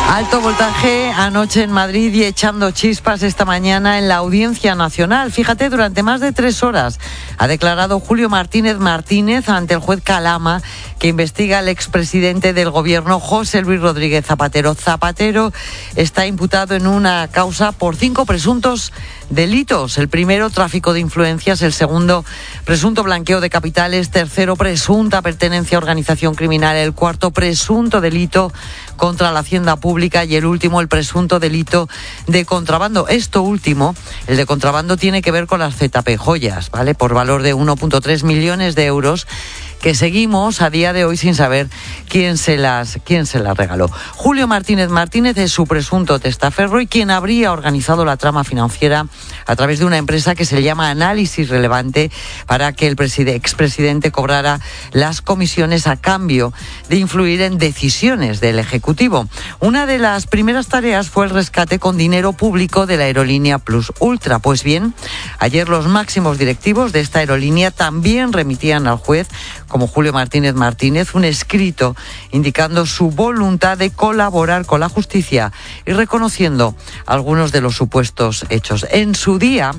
Alto voltaje anoche en Madrid y echando chispas esta mañana en la Audiencia Nacional. Fíjate, durante más de 3 horas ha declarado Julio Martínez Martínez ante el juez Calama, que investiga al expresidente del gobierno José Luis Rodríguez Zapatero. Zapatero está imputado en una causa por 5 presuntos delitos. El primero, tráfico de influencias; el segundo, presunto blanqueo de capitales; tercero, presunta pertenencia a organización criminal; el cuarto, presunto delito contra la hacienda pública; y el último, el presunto delito de contrabando. Esto último, el de contrabando, tiene que ver con las ZP Joyas, ¿vale? Por valor de 1,3 millones de euros, que seguimos a día de hoy sin saber quién se las regaló. Julio Martínez Martínez es su presunto testaferro y quien habría organizado la trama financiera a través de una empresa que se llama Análisis Relevante, para que el expresidente cobrara las comisiones a cambio de influir en decisiones del Ejecutivo. Una de las primeras tareas fue el rescate con dinero público de la aerolínea Plus Ultra. Pues bien, ayer los máximos directivos de esta aerolínea también remitían al juez, como Julio Martínez Martínez, un escrito indicando su voluntad de colaborar con la justicia y reconociendo algunos de los supuestos hechos. En su día,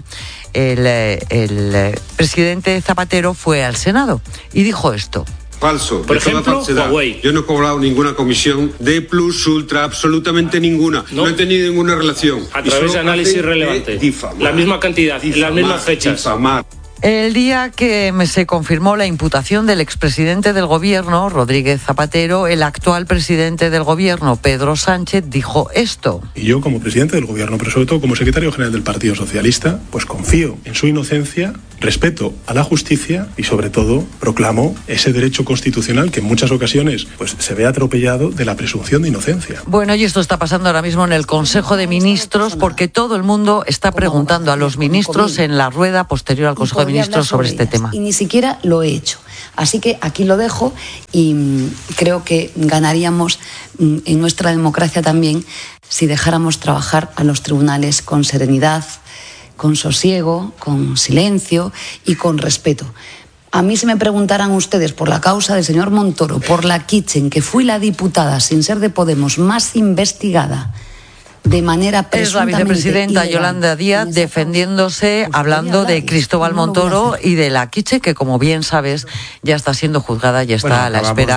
el presidente Zapatero fue al Senado y dijo esto. Falso, por ejemplo, Huawei. Yo no he cobrado ninguna comisión de Plus Ultra, absolutamente ninguna. No he tenido ninguna relación. A través de Análisis Relevante. La misma cantidad, las mismas fechas. Difamar. El día que se confirmó la imputación del expresidente del gobierno, Rodríguez Zapatero, el actual presidente del gobierno, Pedro Sánchez, dijo esto. Y yo, como presidente del gobierno, pero sobre todo como secretario general del Partido Socialista, pues confío en su inocencia, respeto a la justicia y, sobre todo, proclamo ese derecho constitucional que en muchas ocasiones pues se ve atropellado de la presunción de inocencia. Bueno, y esto está pasando ahora mismo en el Consejo de Ministros, porque todo el mundo está preguntando a los ministros en la rueda posterior al Consejo de Ministros sobre este tema. Y ni siquiera lo he hecho. Así que aquí lo dejo y creo que ganaríamos en nuestra democracia también si dejáramos trabajar a los tribunales con serenidad, con sosiego, con silencio y con respeto. A mí, si me preguntaran ustedes por la causa del señor Montoro, por la Kitchen, que fui la diputada, sin ser de Podemos, más investigada de manera presuntamente es la vicepresidenta ilegal, Yolanda Díaz defendiéndose, hablando de Cristóbal Montoro y de la Kitchen, que, como bien sabes, ya está siendo juzgada y está a la espera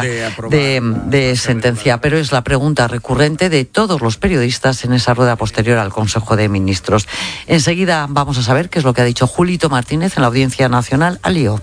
de sentencia. Pero es la pregunta recurrente de todos los periodistas en esa rueda posterior al Consejo de Ministros. Enseguida vamos a saber qué es lo que ha dicho Julito Martínez en la Audiencia Nacional al lío.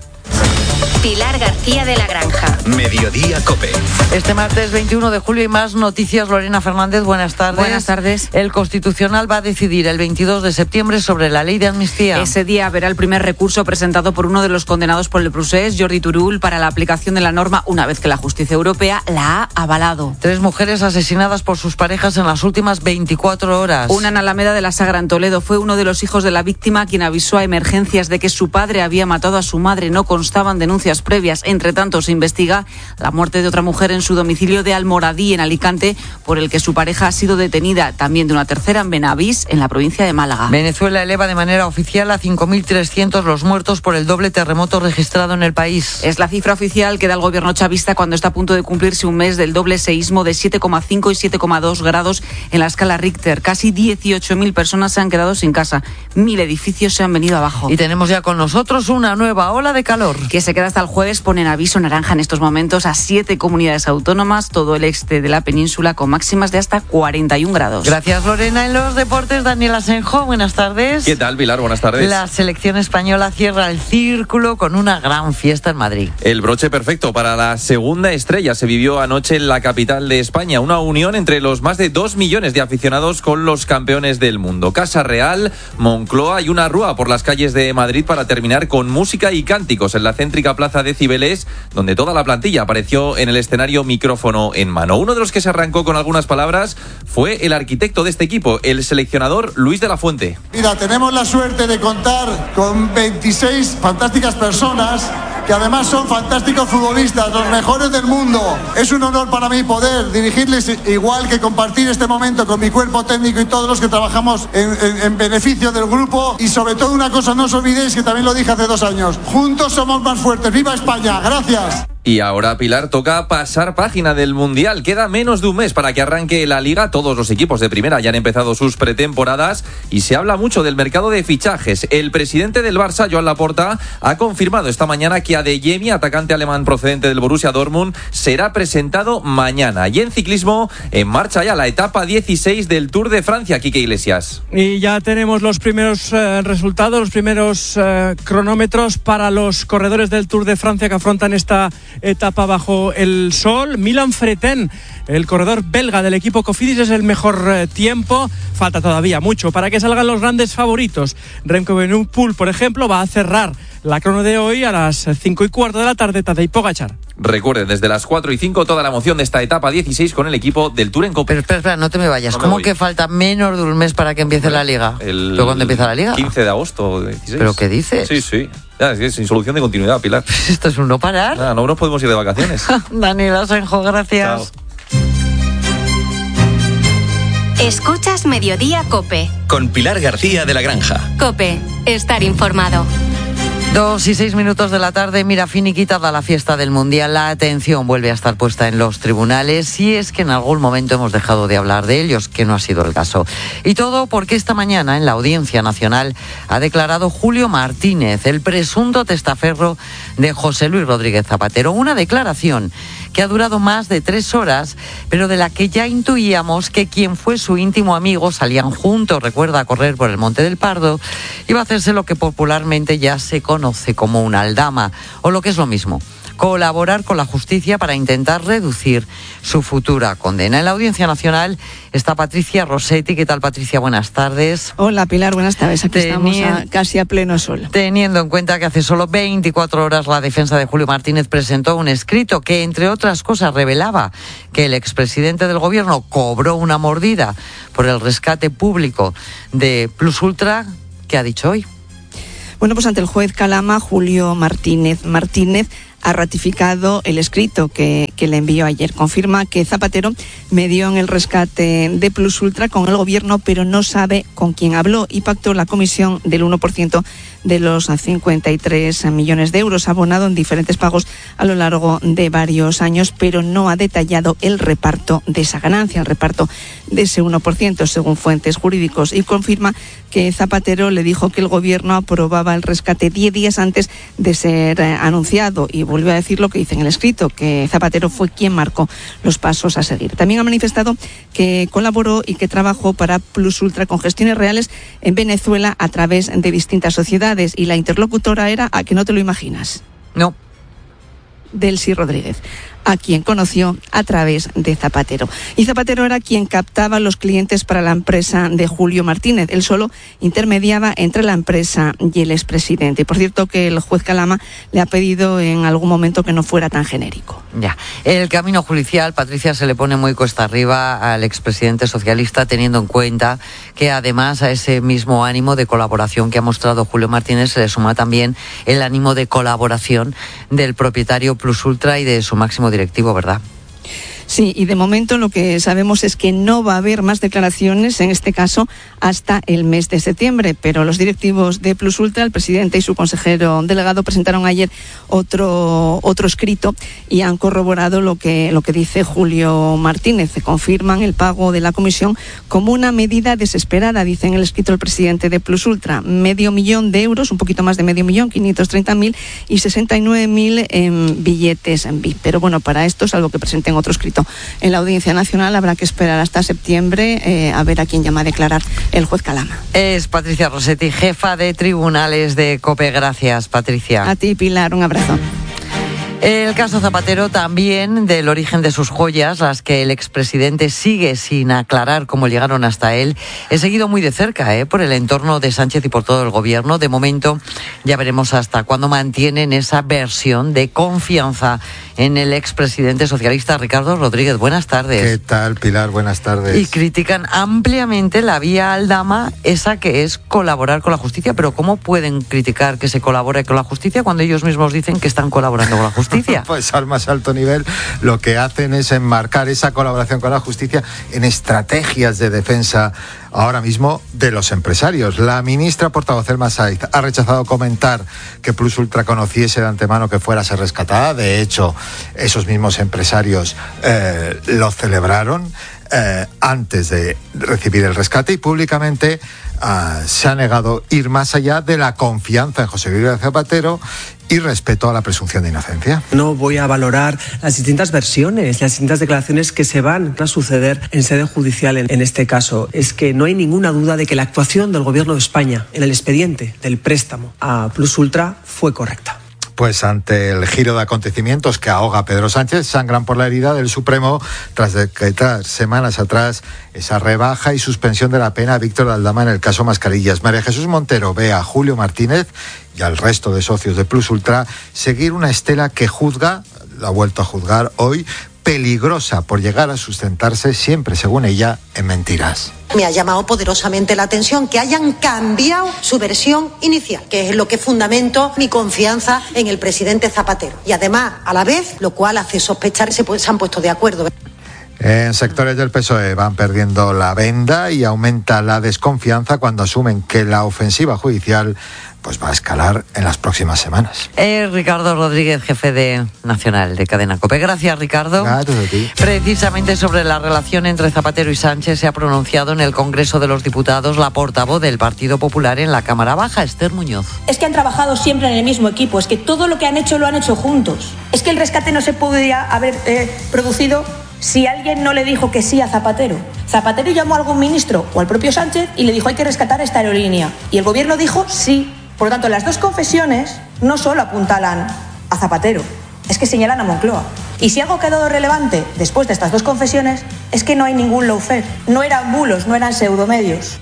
Pilar García de la Granja. Mediodía COPE. Este martes 21 de julio y más noticias. Lorena Fernández, buenas tardes. Buenas tardes. El Constitucional va a decidir el 22 de septiembre sobre la ley de amnistía. Ese día verá el primer recurso presentado por uno de los condenados por el procés, Jordi Turull, para la aplicación de la norma, una vez que la justicia europea la ha avalado. 3 mujeres asesinadas por sus parejas en las últimas 24 horas. Una en Alameda de la Sagra, en Toledo. Fue uno de los hijos de la víctima quien avisó a Emergencias de que su padre había matado a su madre. No constaban denuncias previas. Entre tanto, se investiga la muerte de otra mujer en su domicilio de Almoradí, en Alicante, por el que su pareja ha sido detenida. También de una tercera en Benavís, en la provincia de Málaga. Venezuela eleva de manera oficial a 5.300 los muertos por el doble terremoto registrado en el país. Es la cifra oficial que da el gobierno chavista cuando está a punto de cumplirse un mes del doble seísmo de 7,5 y 7,2 grados en la escala Richter. Casi 18.000 personas se han quedado sin casa. 1.000 edificios se han venido abajo. Y tenemos ya con nosotros una nueva ola de calor. Que se queda hasta el jueves. Ponen aviso naranja en estos momentos a 7 comunidades autónomas, todo el este de la península, con máximas de hasta 41 grados. Gracias, Lorena. En los deportes, Daniel Asenjo, buenas tardes. ¿Qué tal, Pilar? Buenas tardes. La selección española cierra el círculo con una gran fiesta en Madrid. El broche perfecto para la segunda estrella se vivió anoche en la capital de España. Una unión entre los más de 2 millones de aficionados con los campeones del mundo. Casa Real, Moncloa y una rúa por las calles de Madrid para terminar con música y cánticos en la céntrica plaza de Cibeles, donde toda la plantilla apareció en el escenario micrófono en mano. Uno de los que se arrancó con algunas palabras fue el arquitecto de este equipo, el seleccionador Luis de la Fuente. Mira, tenemos la suerte de contar con 26 fantásticas personas que además son fantásticos futbolistas, los mejores del mundo. Es un honor para mí poder dirigirles, igual que compartir este momento con mi cuerpo técnico y todos los que trabajamos en beneficio del grupo. Y sobre todo una cosa, no os olvidéis que también lo dije hace 2 años, juntos somos más fuertes. ¡Viva España! ¡Gracias! Y ahora, Pilar, toca pasar página del Mundial. Queda menos de un mes para que arranque la Liga. Todos los equipos de primera ya han empezado sus pretemporadas y se habla mucho del mercado de fichajes. El presidente del Barça, Joan Laporta, ha confirmado esta mañana que Adeyemi, atacante alemán procedente del Borussia Dortmund, será presentado mañana. Y en ciclismo, en marcha ya la etapa 16 del Tour de Francia, Quique Iglesias. Y ya tenemos los primeros resultados, los primeros cronómetros para los corredores del Tour de Francia que afrontan esta etapa bajo el sol. Milan Freten, el corredor belga del equipo Cofidis, es el mejor tiempo. Falta todavía mucho para que salgan los grandes favoritos. Remco Evenepoel, por ejemplo, va a cerrar la crono de hoy a las 5:15 de la tarde. Tadej Pogačar. Recuerden, desde las 4:05 toda la emoción de esta etapa 16 con el equipo del Tour en Copa. Pero espera, no te me vayas. ¿Cómo que falta menos de un mes para que empiece la Liga? ¿Pero cuándo empieza la Liga? 15 de agosto, 16. ¿Pero qué dices? Sí. Ya, es sin solución de continuidad, Pilar. Esto es un no parar. Nada, no nos podemos ir de vacaciones. Daniela Asenjo, gracias. Chao. Escuchas Mediodía COPE. Con Pilar García de la Granja. COPE, estar informado. 2:06 de la tarde, mira, finiquitada la fiesta del Mundial, la atención vuelve a estar puesta en los tribunales, si es que en algún momento hemos dejado de hablar de ellos, que no ha sido el caso. Y todo porque esta mañana en la Audiencia Nacional ha declarado Julio Martínez, el presunto testaferro de José Luis Rodríguez Zapatero, una declaración que ha durado más de 3 horas, pero de la que ya intuíamos que quien fue su íntimo amigo, salían juntos, recuerda, a correr por el Monte del Pardo, iba a hacerse lo que popularmente ya se conoce como una aldama, o lo que es lo mismo, colaborar con la justicia para intentar reducir su futura condena. En la Audiencia Nacional está Patricia Rossetti. ¿Qué tal, Patricia? Buenas tardes. Hola, Pilar, buenas tardes. Aquí estamos casi a pleno sol. Teniendo en cuenta que hace solo 24 horas la defensa de Julio Martínez presentó un escrito que, entre otras cosas, revelaba que el expresidente del gobierno cobró una mordida por el rescate público de Plus Ultra, ¿qué ha dicho hoy? Bueno, pues ante el juez Calama, Julio Martínez ha ratificado el escrito que le envió ayer. Confirma que Zapatero medió en el rescate de Plus Ultra con el gobierno, pero no sabe con quién habló, y pactó la comisión del 1% de los 53 millones de euros abonado en diferentes pagos a lo largo de varios años, pero no ha detallado el reparto de esa ganancia, el reparto de ese 1%, según fuentes jurídicos, y confirma que Zapatero le dijo que el gobierno aprobaba el rescate 10 días antes de ser anunciado, y volvió a decir lo que dice en el escrito, que Zapatero fue quien marcó los pasos a seguir. También ha manifestado que colaboró y que trabajó para Plus Ultra con gestiones reales en Venezuela a través de distintas sociedades, y la interlocutora era, a que no te lo imaginas. No. Delcy Rodríguez, a quien conoció a través de Zapatero. Y Zapatero era quien captaba los clientes para la empresa de Julio Martínez. Él solo intermediaba entre la empresa y el expresidente. Y por cierto que el juez Calama le ha pedido en algún momento que no fuera tan genérico. Ya. El camino judicial, Patricia, se le pone muy cuesta arriba al expresidente socialista, teniendo en cuenta que además a ese mismo ánimo de colaboración que ha mostrado Julio Martínez se le suma también el ánimo de colaboración del propietario Plus Ultra y de su máximo directivo, ¿verdad? Sí, y de momento lo que sabemos es que no va a haber más declaraciones, en este caso, hasta el mes de septiembre. Pero los directivos de Plus Ultra, el presidente y su consejero delegado, presentaron ayer otro escrito y han corroborado lo que dice Julio Martínez. Confirman el pago de la comisión como una medida desesperada, dice en el escrito el presidente de Plus Ultra. 500.000 de euros, un poquito más de 500.000, 530.000 y 69.000 en billetes en VIP. Pero bueno, para esto, salvo que presenten otro escrito en la Audiencia Nacional, habrá que esperar hasta septiembre a ver a quién llama a declarar el juez Calama. Es Patricia Rossetti, jefa de tribunales de COPE. Gracias, Patricia. A ti, Pilar, un abrazo. El caso Zapatero también, del origen de sus joyas, las que el expresidente sigue sin aclarar cómo llegaron hasta él. He seguido muy de cerca por el entorno de Sánchez y por todo el gobierno. De momento ya veremos hasta cuándo mantienen esa versión de confianza en el expresidente socialista Ricardo Rodríguez. Buenas tardes. ¿Qué tal, Pilar? Buenas tardes. Y critican ampliamente la vía aldama, esa que es colaborar con la justicia. Pero ¿cómo pueden criticar que se colabore con la justicia cuando ellos mismos dicen que están colaborando con la justicia? justicia. Pues al más alto nivel lo que hacen es enmarcar esa colaboración con la justicia en estrategias de defensa ahora mismo de los empresarios. La ministra portavoz Elma Saiz ha rechazado comentar que Plus Ultra conociese de antemano que fuera a ser rescatada. De hecho, esos mismos empresarios lo celebraron antes de recibir el rescate y públicamente se ha negado ir más allá de la confianza en José Luis Zapatero y respeto a la presunción de inocencia. No voy a valorar las distintas versiones, las distintas declaraciones que se van a suceder en sede judicial en este caso. Es que no hay ninguna duda de que la actuación del Gobierno de España en el expediente del préstamo a Plus Ultra fue correcta. Pues ante el giro de acontecimientos que ahoga a Pedro Sánchez, sangran por la herida del Supremo tras decretar semanas atrás esa rebaja y suspensión de la pena a Víctor de Aldama en el caso Mascarillas. María Jesús Montero ve a Julio Martínez y al resto de socios de Plus Ultra seguir una estela que juzga, la ha vuelto a juzgar hoy, peligrosa por llegar a sustentarse siempre, según ella, en mentiras. Me ha llamado poderosamente la atención que hayan cambiado su versión inicial, que es lo que fundamento mi confianza en el presidente Zapatero. Y además, a la vez, lo cual hace sospechar que se han puesto de acuerdo. En sectores del PSOE van perdiendo la venda y aumenta la desconfianza cuando asumen que la ofensiva judicial pues va a escalar en las próximas semanas. Ricardo Rodríguez, jefe de Nacional de Cadena COPE. Gracias, Ricardo. Gracias a ti. Precisamente sobre la relación entre Zapatero y Sánchez se ha pronunciado en el Congreso de los Diputados la portavoz del Partido Popular en la Cámara Baja, Esther Muñoz. Es que han trabajado siempre en el mismo equipo, es que todo lo que han hecho lo han hecho juntos. Es que el rescate no se podría haber producido si alguien no le dijo que sí a Zapatero. Zapatero llamó a algún ministro o al propio Sánchez y le dijo hay que rescatar esta aerolínea. Y el gobierno dijo sí. Por lo tanto, las dos confesiones no solo apuntalan a Zapatero, es que señalan a Moncloa. Y si algo ha quedado relevante después de estas dos confesiones es que no hay ningún lawfare. No eran bulos, no eran pseudomedios.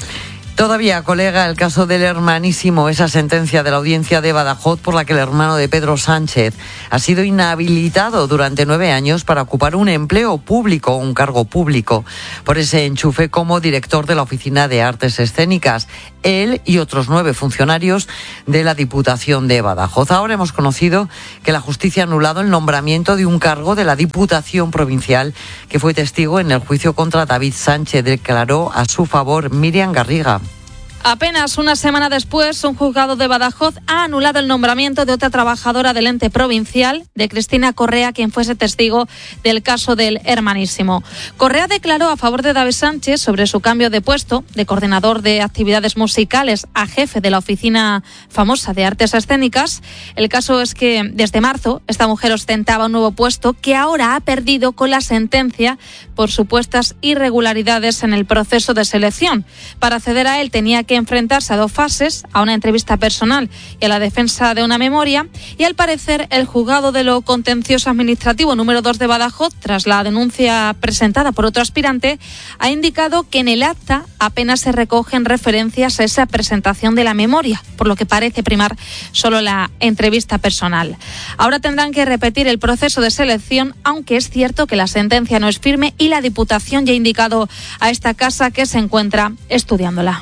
Todavía colega el caso del hermanísimo, esa sentencia de la audiencia de Badajoz por la que el hermano de Pedro Sánchez ha sido inhabilitado durante 9 años para ocupar un empleo público, un cargo público, por ese enchufe como director de la Oficina de Artes Escénicas. Él y otros 9 funcionarios de la Diputación de Badajoz. Ahora hemos conocido que la justicia ha anulado el nombramiento de un cargo de la Diputación Provincial que fue testigo en el juicio contra David Sánchez. Declaró a su favor Miriam Garriga. Apenas una semana después, un juzgado de Badajoz ha anulado el nombramiento de otra trabajadora del ente provincial, de Cristina Correa, quien fuese testigo del caso del hermanísimo. Correa declaró a favor de David Sánchez sobre su cambio de puesto, de coordinador de actividades musicales a jefe de la oficina famosa de artes escénicas. El caso es que desde marzo esta mujer ostentaba un nuevo puesto que ahora ha perdido con la sentencia por supuestas irregularidades en el proceso de selección. Para acceder a él tenía que enfrentarse a 2 fases, a una entrevista personal y a la defensa de una memoria, y al parecer el juzgado de lo contencioso administrativo número 2 de Badajoz, tras la denuncia presentada por otro aspirante, ha indicado que en el acta apenas se recogen referencias a esa presentación de la memoria, por lo que parece primar solo la entrevista personal. Ahora tendrán que repetir el proceso de selección, aunque es cierto que la sentencia no es firme y la Diputación ya ha indicado a esta casa que se encuentra estudiándola.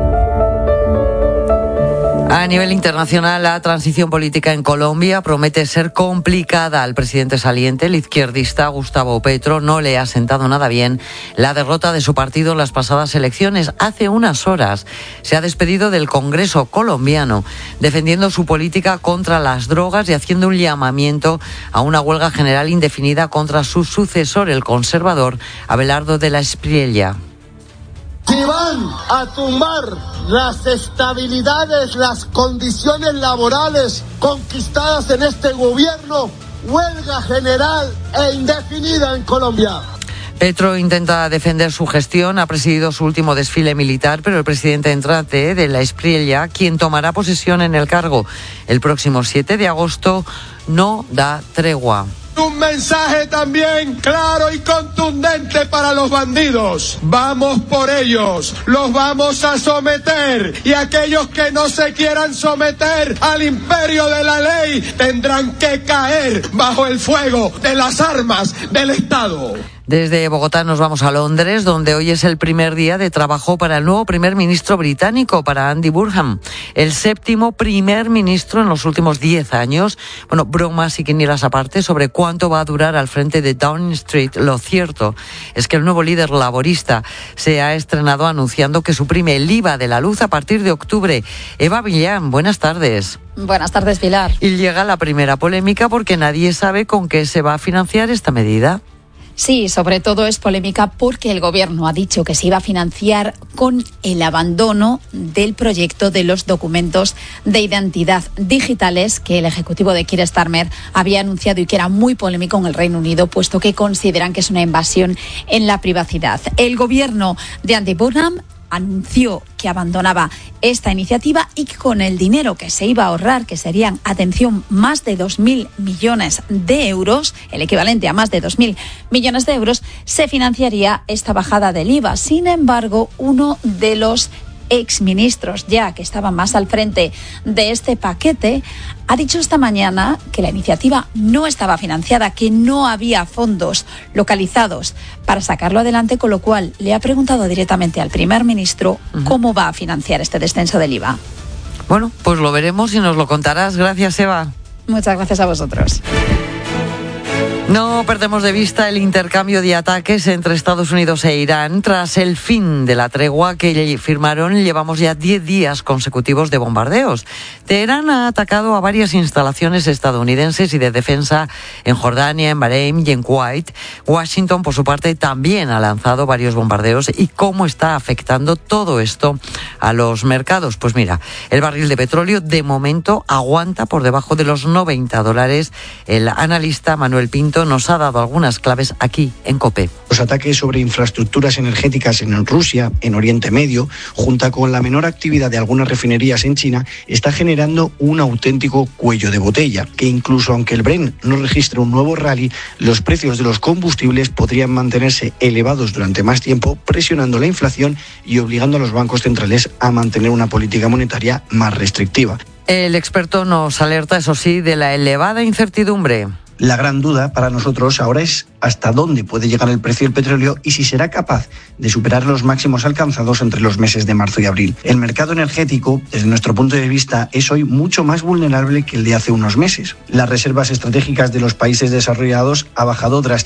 A nivel internacional, la transición política en Colombia promete ser complicada. Al presidente saliente, el izquierdista Gustavo Petro, no le ha sentado nada bien la derrota de su partido en las pasadas elecciones. Hace unas horas se ha despedido del Congreso colombiano, defendiendo su política contra las drogas y haciendo un llamamiento a una huelga general indefinida contra su sucesor, el conservador Abelardo de la Espriella. Si van a tumbar las estabilidades, las condiciones laborales conquistadas en este gobierno, huelga general e indefinida en Colombia. Petro intenta defender su gestión, ha presidido su último desfile militar, pero el presidente entrante de la Espriella, quien tomará posesión en el cargo el próximo 7 de agosto, no da tregua. Un mensaje también claro y contundente para los bandidos. Vamos por ellos, los vamos a someter, y aquellos que no se quieran someter al imperio de la ley tendrán que caer bajo el fuego de las armas del Estado. Desde Bogotá nos vamos a Londres, donde hoy es el primer día de trabajo para el nuevo primer ministro británico, para Andy Burnham, el 7º primer ministro en los últimos 10 años. Bueno, bromas y quinielas aparte sobre cuánto va a durar al frente de Downing Street. Lo cierto es que el nuevo líder laborista se ha estrenado anunciando que suprime el IVA de la luz a partir de octubre. Eva Villán, buenas tardes. Buenas tardes, Pilar. Y llega la primera polémica porque nadie sabe con qué se va a financiar esta medida. Sí, sobre todo es polémica porque el Gobierno ha dicho que se iba a financiar con el abandono del proyecto de los documentos de identidad digitales que el Ejecutivo de Keir Starmer había anunciado y que era muy polémico en el Reino Unido, puesto que consideran que es una invasión en la privacidad. El Gobierno de Andy Burnham anunció que abandonaba esta iniciativa y que con el dinero que se iba a ahorrar, que serían, atención, más de 2.000 millones de euros, el equivalente a más de 2.000 millones de euros, se financiaría esta bajada del IVA. Sin embargo, uno de los exministros ya que estaban más al frente de este paquete ha dicho esta mañana que la iniciativa no estaba financiada, que no había fondos localizados para sacarlo adelante, con lo cual le ha preguntado directamente al primer ministro cómo va a financiar este descenso del IVA. Bueno, pues lo veremos y nos lo contarás. Gracias, Eva. Muchas gracias a vosotros. No perdemos de vista el intercambio de ataques entre Estados Unidos e Irán tras el fin de la tregua que firmaron. Llevamos ya 10 días consecutivos de bombardeos. Teherán ha atacado a varias instalaciones estadounidenses y de defensa en Jordania, en Bahrein y en Kuwait. Washington, por su parte, también ha lanzado varios bombardeos. ¿Y cómo está afectando todo esto a los mercados? Pues mira, el barril de petróleo de momento aguanta por debajo de los $90. El analista Manuel Pinto nos ha dado algunas claves aquí en COPE. Los ataques sobre infraestructuras energéticas en Rusia, en Oriente Medio, junto con la menor actividad de algunas refinerías en China, está generando un auténtico cuello de botella, que incluso aunque el Brent no registre un nuevo rally, los precios de los combustibles podrían mantenerse elevados durante más tiempo, presionando la inflación y obligando a los bancos centrales a mantener una política monetaria más restrictiva. El experto nos alerta, eso sí, de la elevada incertidumbre. La gran duda para nosotros ahora es hasta dónde puede llegar el precio del petróleo y si será capaz de superar los máximos alcanzados entre los meses de marzo y abril. El mercado energético, desde nuestro punto de vista, es hoy mucho más vulnerable que el de hace unos meses. Las reservas estratégicas de los países desarrollados ha bajado drásticamente